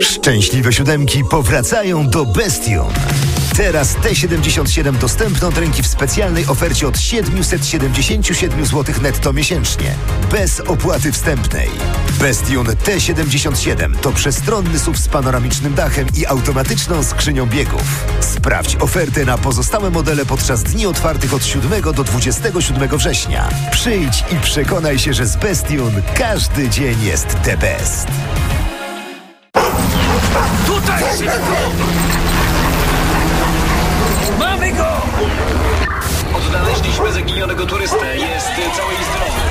Szczęśliwe siódemki powracają do Bestion. Teraz T77 dostępne od ręki w specjalnej ofercie od 777 zł netto miesięcznie. Bez opłaty wstępnej. Bestion T77 to przestronny SUV z panoramicznym dachem i automatyczną skrzynią biegów. Sprawdź ofertę na pozostałe modele podczas dni otwartych od 7 do 27 września. Przyjdź i przekonaj się, że z Bestion każdy dzień jest the best. Tutaj szybko! Mamy go! Odnaleźliśmy zaginionego turystę. Jest cały i zdrowy.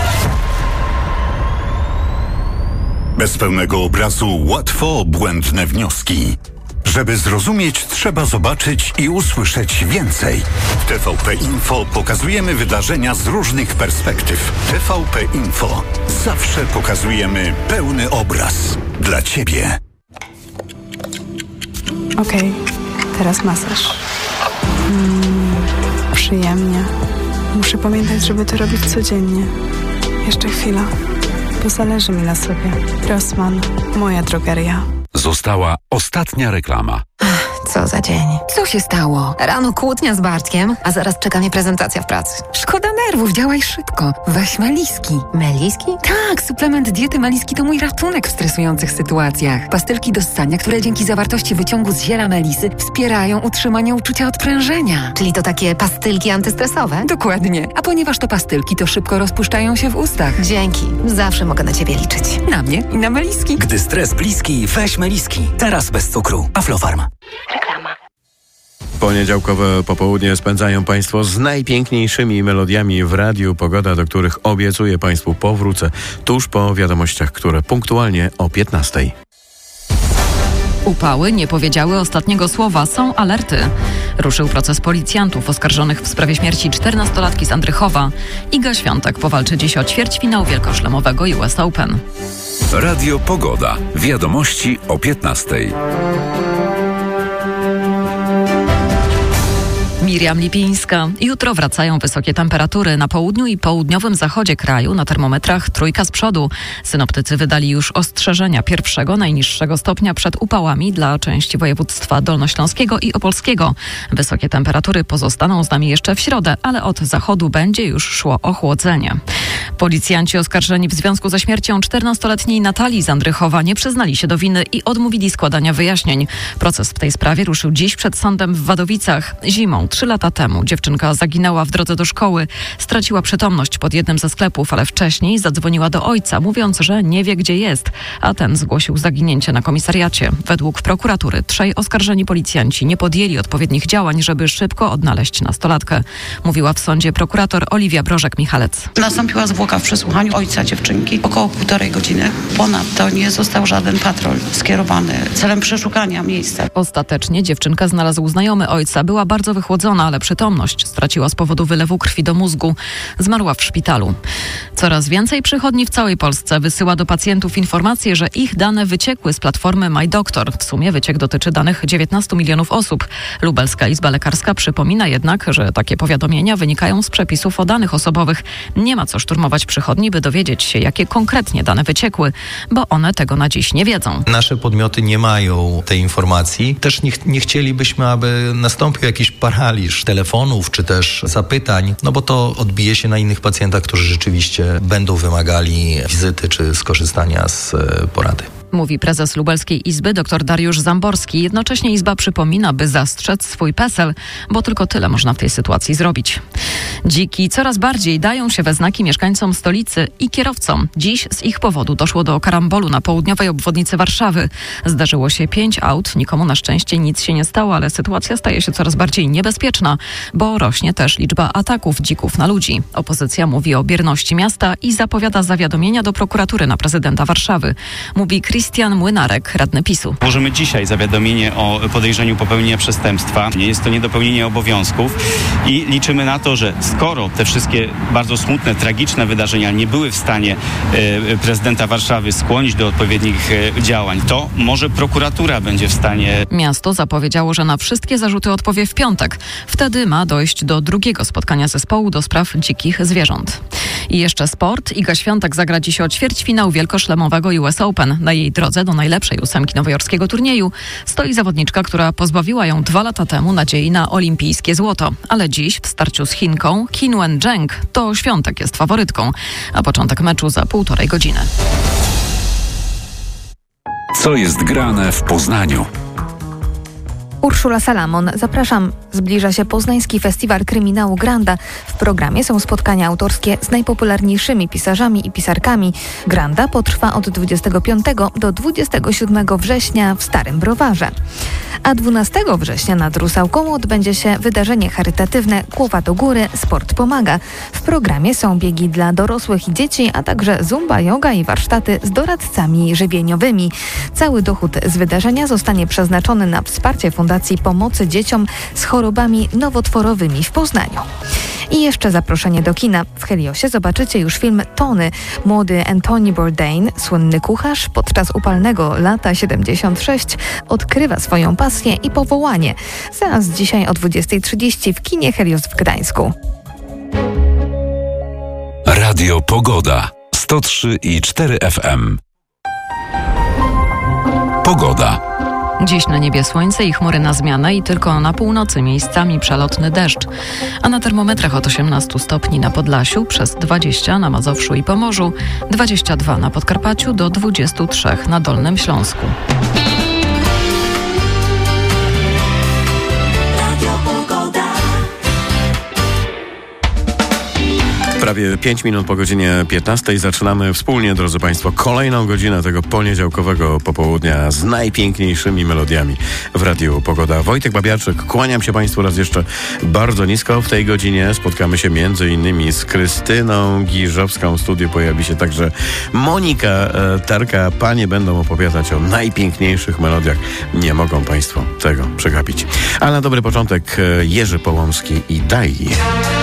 Bez pełnego obrazu łatwo błędne wnioski. Żeby zrozumieć, trzeba zobaczyć i usłyszeć więcej. W TVP Info pokazujemy wydarzenia z różnych perspektyw. TVP Info. Zawsze pokazujemy pełny obraz. Dla Ciebie. Okej, teraz masaż. Przyjemnie. Muszę pamiętać, żeby to robić codziennie. Jeszcze chwila, bo zależy mi na sobie. Rossmann, moja drogeria. Została ostatnia reklama. Co za dzień. Co się stało? Rano kłótnia z Bartkiem, a zaraz czeka mnie prezentacja w pracy. Szkoda nerwów, działaj szybko. Weź Meliski. Meliski? Tak, suplement diety Meliski to mój ratunek w stresujących sytuacjach. Pastylki do ssania, które dzięki zawartości wyciągu z ziela melisy wspierają utrzymanie uczucia odprężenia. Czyli to takie pastylki antystresowe? Dokładnie. A ponieważ to pastylki, to szybko rozpuszczają się w ustach. Dzięki. Zawsze mogę na Ciebie liczyć. Na mnie i na Meliski. Gdy stres bliski, weź Meliski. Teraz bez cukru. Aflofarm. Reklama. Poniedziałkowe popołudnie spędzają Państwo z najpiękniejszymi melodiami w radiu. Pogoda, do których obiecuję Państwu powrócę tuż po wiadomościach, które punktualnie o 15:00. Upały nie powiedziały ostatniego słowa. Są alerty. Ruszył proces policjantów oskarżonych w sprawie śmierci 14-latki z Andrychowa. Iga Świątek powalczy dziś o ćwierćfinał wielkoszlemowego US Open. Radio Pogoda. Wiadomości o 15:00. Miriam Lipińska. Jutro wracają wysokie temperatury. Na południu i południowym zachodzie kraju na termometrach trójka z przodu. Synoptycy wydali już ostrzeżenia pierwszego, najniższego stopnia przed upałami dla części województwa dolnośląskiego i opolskiego. Wysokie temperatury pozostaną z nami jeszcze w środę, ale od zachodu będzie już szło ochłodzenie. Policjanci oskarżeni w związku ze śmiercią 14-letniej Natalii z Andrychowa nie przyznali się do winy i odmówili składania wyjaśnień. Proces w tej sprawie ruszył dziś przed sądem w Wadowicach. Zimą 3 lata temu dziewczynka zaginęła w drodze do szkoły. Straciła przytomność pod jednym ze sklepów, ale wcześniej zadzwoniła do ojca, mówiąc, że nie wie, gdzie jest, a ten zgłosił zaginięcie na komisariacie. Według prokuratury 3 oskarżeni policjanci nie podjęli odpowiednich działań, żeby szybko odnaleźć nastolatkę. Mówiła w sądzie prokurator Oliwia Brożek-Michalec. Nastąpiła zwłoka w przesłuchaniu ojca dziewczynki około 1,5 godziny. Ponadto nie został żaden patrol skierowany celem przeszukania miejsca. Ostatecznie dziewczynkę znalazł znajomy ojca. Była bardzo wychłodzona, ale przytomność straciła z powodu wylewu krwi do mózgu. Zmarła w szpitalu. Coraz więcej przychodni w całej Polsce wysyła do pacjentów informacje, że ich dane wyciekły z platformy MyDoktor. W sumie wyciek dotyczy danych 19 milionów osób. Lubelska Izba Lekarska przypomina jednak, że takie powiadomienia wynikają z przepisów o danych osobowych. Nie ma co szturmować przychodni, by dowiedzieć się, jakie konkretnie dane wyciekły, bo one tego na dziś nie wiedzą. Nasze podmioty nie mają tej informacji. Też nie chcielibyśmy, aby nastąpił jakiś paraliż telefonów czy też zapytań, no bo to odbije się na innych pacjentach, którzy rzeczywiście będą wymagali wizyty czy skorzystania z porady. Mówi prezes Lubelskiej Izby dr Dariusz Zamborski. Jednocześnie Izba przypomina, by zastrzec swój PESEL, bo tylko tyle można w tej sytuacji zrobić. Dziki coraz bardziej dają się we znaki mieszkańcom stolicy i kierowcom. Dziś z ich powodu doszło do karambolu na południowej obwodnicy Warszawy. Zdarzyło się 5 aut, nikomu na szczęście nic się nie stało, ale sytuacja staje się coraz bardziej niebezpieczna, bo rośnie też liczba ataków dzików na ludzi. Opozycja mówi o bierności miasta i zapowiada zawiadomienia do prokuratury na prezydenta Warszawy. Mówi Krystian Młynarek, radny PiS-u. Złożymy dzisiaj zawiadomienie o podejrzeniu popełnienia przestępstwa. Jest to niedopełnienie obowiązków i liczymy na to, że skoro te wszystkie bardzo smutne, tragiczne wydarzenia nie były w stanie prezydenta Warszawy skłonić do odpowiednich działań, to może prokuratura będzie w stanie. Miasto zapowiedziało, że na wszystkie zarzuty odpowie w piątek. Wtedy ma dojść do drugiego spotkania zespołu do spraw dzikich zwierząt. I jeszcze sport. Iga Świątek zagra dziś o ćwierćfinał wielkoszlemowego US Open. Na jej jej drodze do najlepszej 8 nowojorskiego turnieju stoi zawodniczka, która pozbawiła ją 2 lata temu nadziei na olimpijskie złoto. Ale dziś w starciu z Chinką Qin Wenzheng to Świątek jest faworytką, a początek meczu za 1,5 godziny. Co jest grane w Poznaniu? Urszula Salamon, zapraszam. Zbliża się Poznański Festiwal Kryminału Granda. W programie są spotkania autorskie z najpopularniejszymi pisarzami i pisarkami. Granda potrwa od 25 do 27 września w Starym Browarze. A 12 września nad Rusałką odbędzie się wydarzenie charytatywne Głowa do góry, sport pomaga. W programie są biegi dla dorosłych i dzieci, a także zumba, joga i warsztaty z doradcami żywieniowymi. Cały dochód z wydarzenia zostanie przeznaczony na wsparcie Fundacji Pomocy Dzieciom z chorobami nowotworowymi w Poznaniu. I jeszcze zaproszenie do kina. W Heliosie zobaczycie już film Tony. Młody Anthony Bourdain, słynny kucharz, podczas upalnego lata 76 odkrywa swoją pasję i powołanie. Seans dzisiaj o 20:30 w kinie Helios w Gdańsku. Radio Pogoda 103,4 FM. Pogoda. Dziś na niebie słońce i chmury na zmianę i tylko na północy miejscami przelotny deszcz. A na termometrach od 18 stopni na Podlasiu, przez 20 na Mazowszu i Pomorzu, 22 na Podkarpaciu do 23 na Dolnym Śląsku. Prawie 5 minut po godzinie 15 zaczynamy wspólnie, drodzy Państwo, kolejną godzinę tego poniedziałkowego popołudnia z najpiękniejszymi melodiami w Radiu Pogoda. Wojtek Babiarczyk, kłaniam się Państwu raz jeszcze bardzo nisko. W tej godzinie spotkamy się m.in. z Krystyną Giżowską. W studiu pojawi się także Monika Tarka. Panie będą opowiadać o najpiękniejszych melodiach. Nie mogą Państwo tego przegapić. A na dobry początek Jerzy Połomski i Daj.